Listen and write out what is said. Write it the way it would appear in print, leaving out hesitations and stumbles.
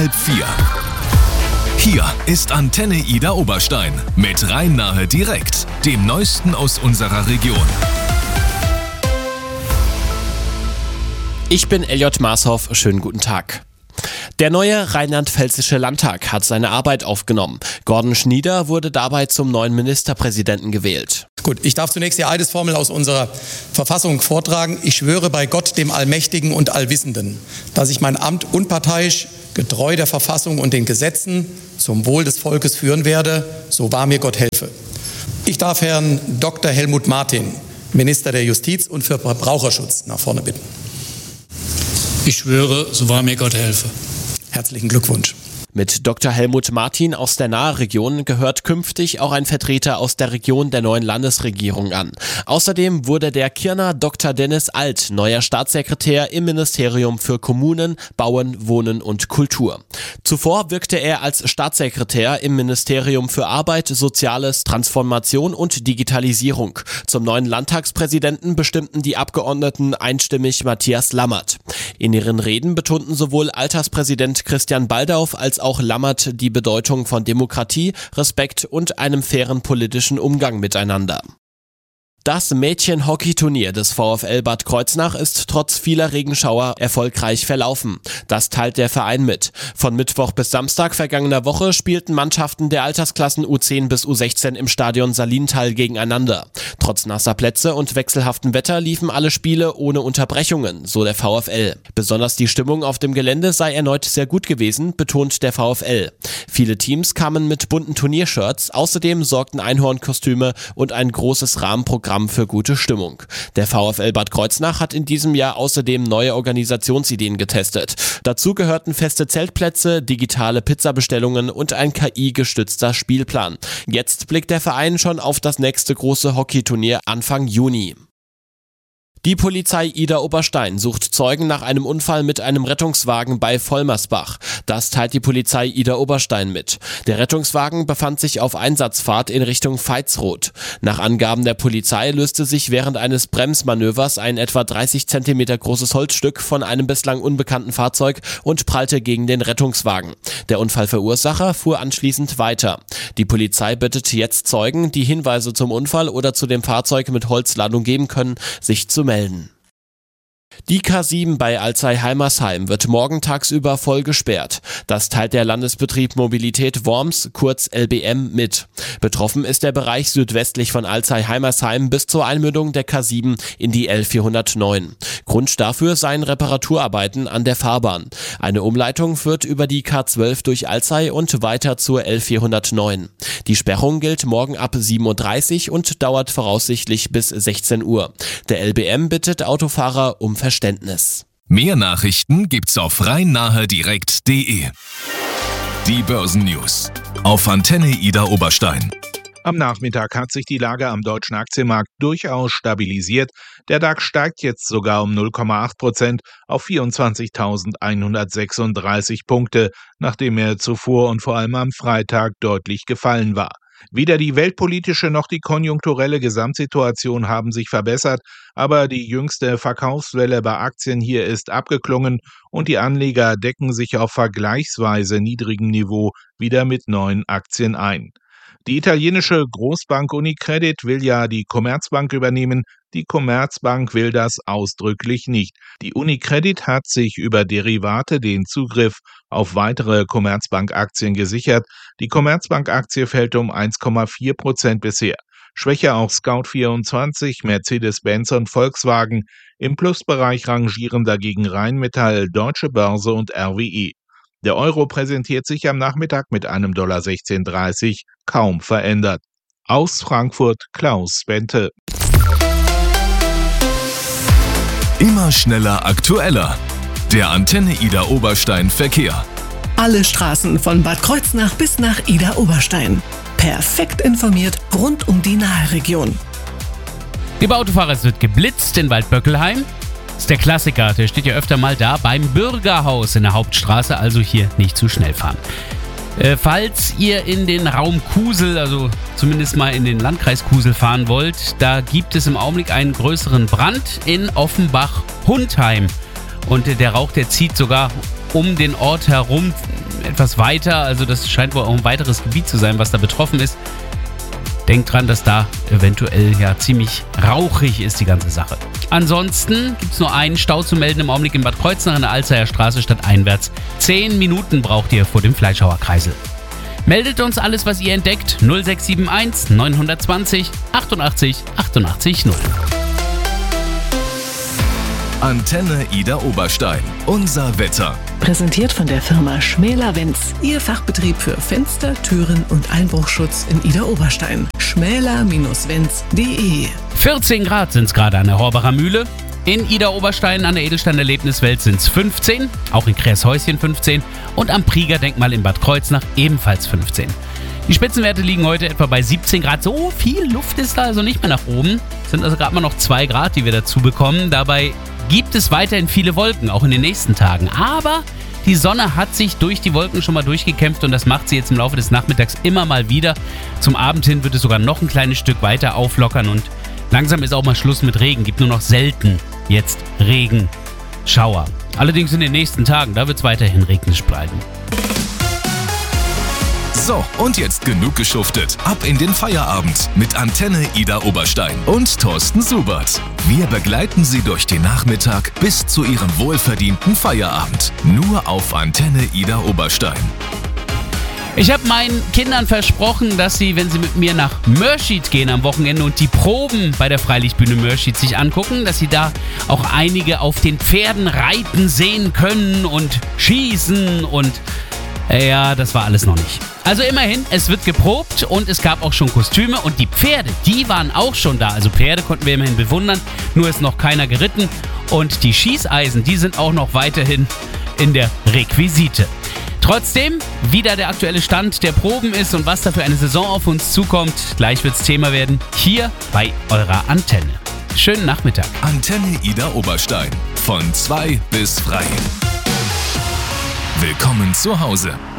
3:30. Hier ist Antenne Ida Oberstein mit Rhein-Nahe direkt, dem Neuesten aus unserer Region. Ich bin Elliot Marshoff, schönen guten Tag. Der neue rheinland-pfälzische Landtag hat seine Arbeit aufgenommen. Gordon Schnieder wurde dabei zum neuen Ministerpräsidenten gewählt. Gut, ich darf zunächst die Eidesformel aus unserer Verfassung vortragen. Ich schwöre bei Gott, dem Allmächtigen und Allwissenden, dass ich mein Amt unparteiisch, getreu der Verfassung und den Gesetzen zum Wohl des Volkes führen werde, so wahr mir Gott helfe. Ich darf Herrn Dr. Helmut Martin, Minister der Justiz und für Verbraucherschutz, nach vorne bitten. Ich schwöre, so wahr mir Gott helfe. Herzlichen Glückwunsch. Mit Dr. Helmut Martin aus der Nahe-Region gehört künftig auch ein Vertreter aus der Region der neuen Landesregierung an. Außerdem wurde der Kirner Dr. Dennis Alt neuer Staatssekretär im Ministerium für Kommunen, Bauen, Wohnen und Kultur. Zuvor wirkte er als Staatssekretär im Ministerium für Arbeit, Soziales, Transformation und Digitalisierung. Zum neuen Landtagspräsidenten bestimmten die Abgeordneten einstimmig Matthias Lammert. In ihren Reden betonten sowohl Alterspräsident Christian Baldauf als auch Lammert die Bedeutung von Demokratie, Respekt und einem fairen politischen Umgang miteinander. Das Mädchen-Hockey-Turnier des VfL Bad Kreuznach ist trotz vieler Regenschauer erfolgreich verlaufen. Das teilt der Verein mit. Von Mittwoch bis Samstag vergangener Woche spielten Mannschaften der Altersklassen U10 bis U16 im Stadion Salintal gegeneinander. Trotz nasser Plätze und wechselhaftem Wetter liefen alle Spiele ohne Unterbrechungen, so der VfL. Besonders die Stimmung auf dem Gelände sei erneut sehr gut gewesen, betont der VfL. Viele Teams kamen mit bunten Turniershirts, außerdem sorgten Einhornkostüme und ein großes Rahmenprogramm für gute Stimmung. Der VfL Bad Kreuznach hat in diesem Jahr außerdem neue Organisationsideen getestet. Dazu gehörten feste Zeltplätze, digitale Pizzabestellungen und ein KI-gestützter Spielplan. Jetzt blickt der Verein schon auf das nächste große Hockeyturnier Anfang Juni. Die Polizei Ida Oberstein sucht Zeugen nach einem Unfall mit einem Rettungswagen bei Vollmersbach. Das teilt die Polizei Ida Oberstein mit. Der Rettungswagen befand sich auf Einsatzfahrt in Richtung Veitsroth. Nach Angaben der Polizei löste sich während eines Bremsmanövers ein etwa 30 cm großes Holzstück von einem bislang unbekannten Fahrzeug und prallte gegen den Rettungswagen. Der Unfallverursacher fuhr anschließend weiter. Die Polizei bittet jetzt Zeugen, die Hinweise zum Unfall oder zu dem Fahrzeug mit Holzladung geben können, sich zu melden. Die K7 bei Alzey-Heimersheim wird morgen tagsüber voll gesperrt. Das teilt der Landesbetrieb Mobilität Worms, kurz LBM, mit. Betroffen ist der Bereich südwestlich von Alzey-Heimersheim bis zur Einmündung der K7 in die L409. Grund dafür seien Reparaturarbeiten an der Fahrbahn. Eine Umleitung führt über die K12 durch Alzey und weiter zur L409. Die Sperrung gilt morgen ab 7:30 Uhr und dauert voraussichtlich bis 16 Uhr. Der LBM bittet Autofahrer um Verständnis. Mehr Nachrichten gibt's auf rhein-nahe-direkt.de. Die Börsennews auf Antenne Ida Oberstein. Am Nachmittag hat sich die Lage am deutschen Aktienmarkt durchaus stabilisiert. Der DAX steigt jetzt sogar um 0,8% auf 24.136 Punkte, nachdem er zuvor und vor allem am Freitag deutlich gefallen war. Weder die weltpolitische noch die konjunkturelle Gesamtsituation haben sich verbessert, aber die jüngste Verkaufswelle bei Aktien hier ist abgeklungen und die Anleger decken sich auf vergleichsweise niedrigem Niveau wieder mit neuen Aktien ein. Die italienische Großbank Unicredit will ja die Commerzbank übernehmen. Die Commerzbank will das ausdrücklich nicht. Die Unicredit hat sich über Derivate den Zugriff auf weitere Commerzbank-Aktien gesichert. Die Commerzbank-Aktie fällt um 1,4% bisher. Schwächer auch Scout24, Mercedes-Benz und Volkswagen. Im Plusbereich rangieren dagegen Rheinmetall, Deutsche Börse und RWE. Der Euro präsentiert sich am Nachmittag mit einem $16,30 kaum verändert. Aus Frankfurt Klaus Bente. Immer schneller, aktueller. Der Antenne Ida Oberstein Verkehr. Alle Straßen von Bad Kreuznach bis nach Ida Oberstein. Perfekt informiert rund um die Nahe-Region. Liebe Autofahrer, es wird geblitzt in Waldböckelheim. Das ist der Klassiker, der steht ja öfter mal da beim Bürgerhaus in der Hauptstraße, also hier nicht zu schnell fahren. Falls ihr in den Raum Kusel, also zumindest mal in den Landkreis Kusel fahren wollt, da gibt es im Augenblick einen größeren Brand in Offenbach-Hundheim. Und der Rauch, der zieht sogar um den Ort herum. etwas weiter, also das scheint wohl auch ein weiteres Gebiet zu sein, was da betroffen ist. Denkt dran, dass da eventuell ja ziemlich rauchig ist die ganze Sache. Ansonsten gibt es nur einen Stau zu melden im Augenblick in Bad Kreuznach an der Alzeyer Straße stadteinwärts. 10 Minuten braucht ihr vor dem Fleischhauer Kreisel. Meldet uns alles, was ihr entdeckt. 0671 920 88 88 0. Antenne Ida Oberstein. Unser Wetter. Präsentiert von der Firma Schmäler-Wenz. Ihr Fachbetrieb für Fenster, Türen und Einbruchschutz in Ida Oberstein. schmäler-wenz.de 14 Grad sind es gerade an der Horbacher Mühle. In Ida Oberstein an der Edelstein-Erlebniswelt sind es 15. Auch in Kräshäuschen 15. Und am Prieger-Denkmal in Bad Kreuznach ebenfalls 15. Die Spitzenwerte liegen heute etwa bei 17 Grad. So viel Luft ist da also nicht mehr nach oben. Es sind also gerade mal noch 2 Grad, die wir dazu bekommen. Dabei gibt es weiterhin viele Wolken, auch in den nächsten Tagen. Aber die Sonne hat sich durch die Wolken schon mal durchgekämpft und das macht sie jetzt im Laufe des Nachmittags immer mal wieder. Zum Abend hin wird es sogar noch ein kleines Stück weiter auflockern und langsam ist auch mal Schluss mit Regen. Gibt nur noch selten jetzt Regenschauer. Allerdings in den nächsten Tagen, da wird es weiterhin regnisch bleiben. So, und jetzt genug geschuftet. Ab in den Feierabend mit Antenne Ida Oberstein und Thorsten Subert. Wir begleiten Sie durch den Nachmittag bis zu Ihrem wohlverdienten Feierabend. Nur auf Antenne Ida Oberstein. Ich habe meinen Kindern versprochen, dass sie, wenn sie mit mir nach Mörschid gehen am Wochenende und die Proben bei der Freilichtbühne Mörschid sich angucken, dass sie da auch einige auf den Pferden reiten sehen können und schießen und ja, das war alles noch nicht. Also immerhin, es wird geprobt und es gab auch schon Kostüme und die Pferde, die waren auch schon da. Also Pferde konnten wir immerhin bewundern, nur ist noch keiner geritten und die Schießeisen, die sind auch noch weiterhin in der Requisite. Trotzdem, wie da der aktuelle Stand der Proben ist und was da für eine Saison auf uns zukommt, gleich wird's Thema werden, hier bei eurer Antenne. Schönen Nachmittag. Antenne Ida Oberstein. Von 2 bis frei. Willkommen zu Hause.